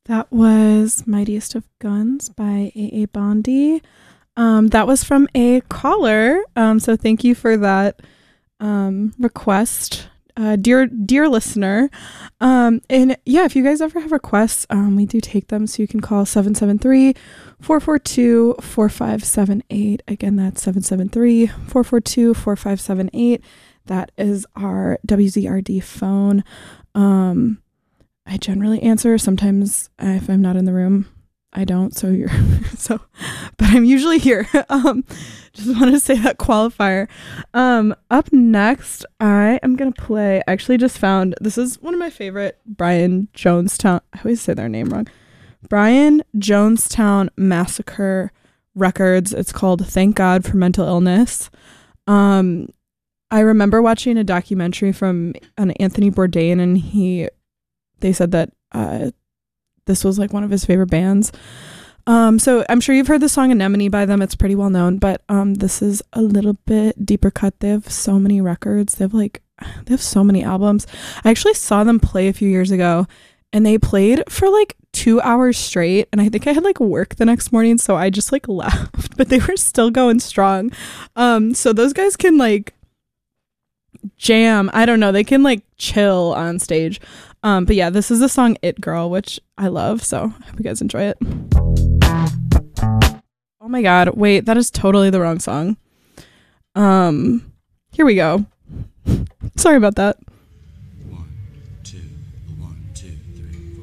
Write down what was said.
That was Mightiest of Guns by A.A. Bondi. That was from a caller. So thank you for that request, dear listener. And yeah, if you guys ever have requests, we do take them. So you can call 773-442-4578. Again, that's 773-442-4578. That is our WZRD phone. I generally answer. Sometimes if I'm not in the room, I don't. So but I'm usually here. Just want to say that qualifier. Up next, I am going to play, I actually just found, this is one of my favorite Brian Jonestown, I always say their name wrong. Brian Jonestown Massacre records. It's called Thank God for Mental Illness. I remember watching a documentary from an Anthony Bourdain, and they said that this was like one of his favorite bands. So I'm sure you've heard the song Anemone by them. It's pretty well known, but this is a little bit deeper cut. They have so many records. They have so many albums. I actually saw them play a few years ago, and they played for like 2 hours straight, and I think I had like work the next morning, so I just like left, but they were still going strong. So those guys can like jam. I don't know, they can like chill on stage. But yeah, this is the song It Girl, which I love, so I hope you guys enjoy it. Oh my god, wait, that is totally the wrong song. Here we go. Sorry about that.